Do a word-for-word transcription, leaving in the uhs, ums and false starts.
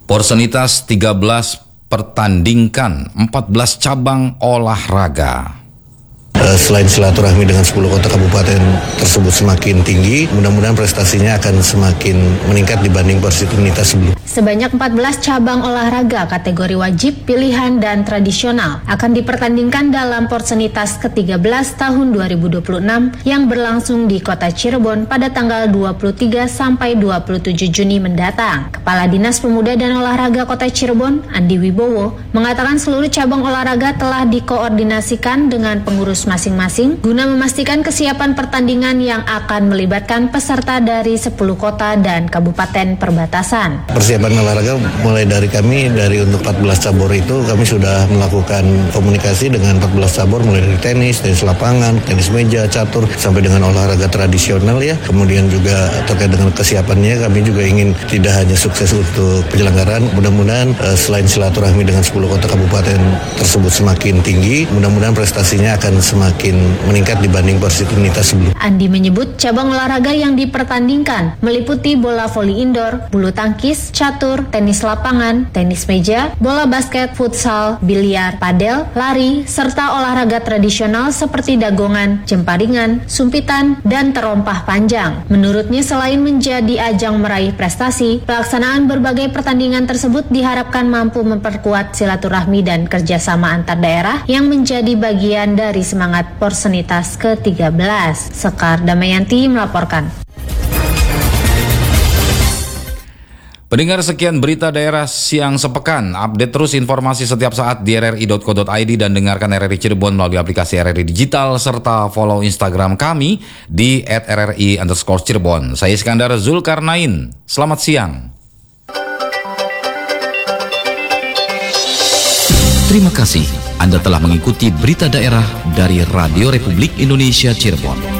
Porsenitas tiga belas pertandingkan empat belas cabang olahraga. Selain silaturahmi dengan sepuluh kota kabupaten tersebut semakin tinggi, mudah-mudahan prestasinya akan semakin meningkat dibanding Porsenitas sebelumnya. Sebanyak empat belas cabang olahraga kategori wajib, pilihan, dan tradisional akan dipertandingkan dalam Porsenitas ke tiga belas tahun dua ribu dua puluh enam yang berlangsung di kota Cirebon pada tanggal dua puluh tiga sampai dua puluh tujuh Juni mendatang. Kepala Dinas Pemuda dan Olahraga Kota Cirebon, Andi Wibowo, mengatakan seluruh cabang olahraga telah dikoordinasikan dengan pengurus masing-masing guna memastikan kesiapan pertandingan yang akan melibatkan peserta dari sepuluh kota dan kabupaten perbatasan. Persiapan olahraga mulai dari kami, dari untuk empat belas cabur itu kami sudah melakukan komunikasi dengan empat belas cabur mulai dari tenis, tenis lapangan, tenis meja, catur, sampai dengan olahraga tradisional ya. Kemudian juga terkait dengan kesiapannya kami juga ingin tidak hanya sukses untuk penyelenggaraan, mudah-mudahan eh, selain silaturahmi dengan sepuluh kota kabupaten tersebut semakin tinggi, mudah-mudahan prestasinya akan semakin makin meningkat dibanding Porsenitas sebelumnya. Andi menyebut cabang olahraga yang dipertandingkan meliputi bola voli indoor, bulu tangkis, catur, tenis lapangan, tenis meja, bola basket, futsal, biliar, padel, lari, serta olahraga tradisional seperti dagongan, jemparingan, sumpitan, dan terompah panjang. Menurutnya selain menjadi ajang meraih prestasi, pelaksanaan berbagai pertandingan tersebut diharapkan mampu memperkuat silaturahmi dan kerjasama antar daerah yang menjadi bagian dari semangat Porsenitas ke tiga belas. Sekar Damayanti melaporkan. Pendengar, sekian berita daerah siang sepekan. Update terus informasi setiap saat di r r i dot co dot i d dan dengarkan R R I Cirebon melalui aplikasi R R I Digital serta follow Instagram kami di et r r i underscore Cirebon. Saya Iskandar Zulkarnain. Selamat siang. Terima kasih Anda telah mengikuti berita daerah dari Radio Republik Indonesia Cirebon.